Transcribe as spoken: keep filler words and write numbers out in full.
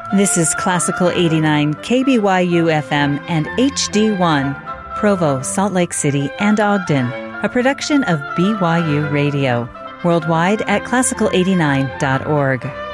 This is Classical eighty-nine, K B Y U F M and H D one, Provo, Salt Lake City, and Ogden, a production of B Y U Radio. Worldwide at classical eighty-nine dot org.